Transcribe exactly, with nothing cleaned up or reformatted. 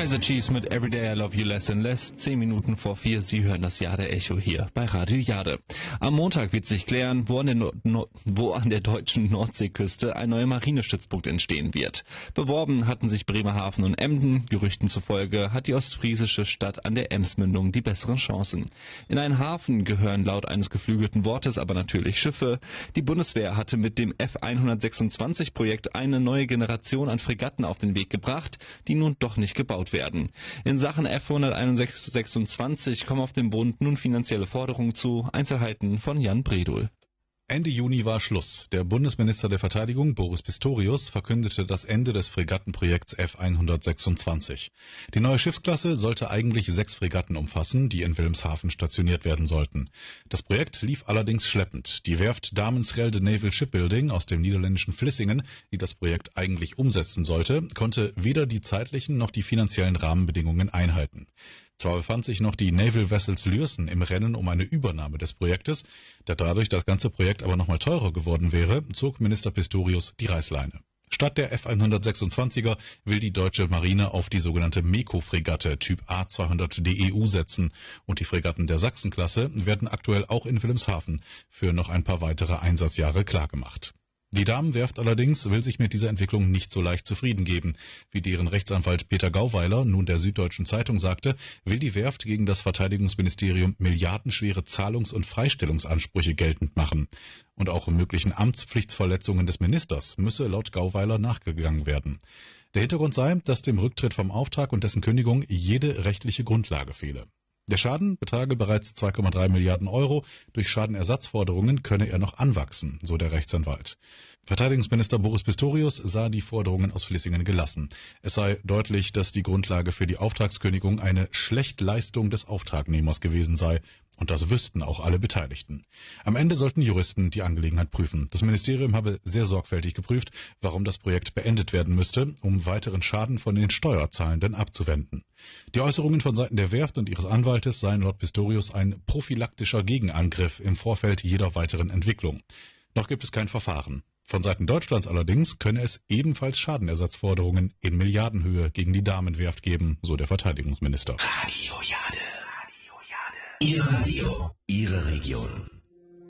Kaiser Chiefs mit Everyday I Love You Less and Less. Zehn Minuten vor vier. Sie hören das Jade Echo hier bei Radio Jade. Am Montag wird sich klären, wo an der, no- no- wo an der deutschen Nordseeküste ein neuer Marinestützpunkt entstehen wird. Beworben hatten sich Bremerhaven und Emden. Gerüchten zufolge hat die ostfriesische Stadt an der Emsmündung die besseren Chancen. In einen Hafen gehören laut eines geflügelten Wortes aber natürlich Schiffe. Die Bundeswehr hatte mit dem F hundertsechsundzwanzig Projekt eine neue Generation an Fregatten auf den Weg gebracht, die nun doch nicht gebaut werden. In Sachen F hundertsechsundzwanzig kommen auf den Bund nun finanzielle Forderungen zu. Einzelheiten von Jan Bredul. Ende Juni war Schluss. Der Bundesminister der Verteidigung, Boris Pistorius, verkündete das Ende des Fregattenprojekts F hundertsechsundzwanzig. Die neue Schiffsklasse sollte eigentlich sechs Fregatten umfassen, die in Wilhelmshaven stationiert werden sollten. Das Projekt lief allerdings schleppend. Die Werft Damen-Schelde Naval Shipbuilding aus dem niederländischen Vlissingen, die das Projekt eigentlich umsetzen sollte, konnte weder die zeitlichen noch die finanziellen Rahmenbedingungen einhalten. Zwar befand sich noch die Naval Vessels Lürsen im Rennen um eine Übernahme des Projektes, da dadurch das ganze Projekt aber nochmal teurer geworden wäre, zog Minister Pistorius die Reißleine. Statt der F hundertsechsundzwanziger will die deutsche Marine auf die sogenannte Meko-Fregatte Typ A zweihundert D E U setzen und die Fregatten der Sachsen-Klasse werden aktuell auch in Wilhelmshaven für noch ein paar weitere Einsatzjahre klargemacht. Die Damenwerft allerdings will sich mit dieser Entwicklung nicht so leicht zufrieden geben. Wie deren Rechtsanwalt Peter Gauweiler nun der Süddeutschen Zeitung sagte, will die Werft gegen das Verteidigungsministerium milliardenschwere Zahlungs- und Freistellungsansprüche geltend machen. Und auch möglichen Amtspflichtsverletzungen des Ministers müsse laut Gauweiler nachgegangen werden. Der Hintergrund sei, dass dem Rücktritt vom Auftrag und dessen Kündigung jede rechtliche Grundlage fehle. Der Schaden betrage bereits zwei Komma drei Milliarden Euro. Durch Schadenersatzforderungen könne er noch anwachsen, so der Rechtsanwalt. Verteidigungsminister Boris Pistorius sah die Forderungen aus Vlissingen gelassen. Es sei deutlich, dass die Grundlage für die Auftragskündigung eine Schlechtleistung des Auftragnehmers gewesen sei. Und das wüssten auch alle Beteiligten. Am Ende sollten Juristen die Angelegenheit prüfen. Das Ministerium habe sehr sorgfältig geprüft, warum das Projekt beendet werden müsste, um weiteren Schaden von den Steuerzahlenden abzuwenden. Die Äußerungen von Seiten der Werft und ihres Anwaltes seien laut Pistorius ein prophylaktischer Gegenangriff im Vorfeld jeder weiteren Entwicklung. Noch gibt es kein Verfahren. Von Seiten Deutschlands allerdings könne es ebenfalls Schadenersatzforderungen in Milliardenhöhe gegen die Damenwerft geben, so der Verteidigungsminister. Radio Jade. Ihr Radio, Ihre Region.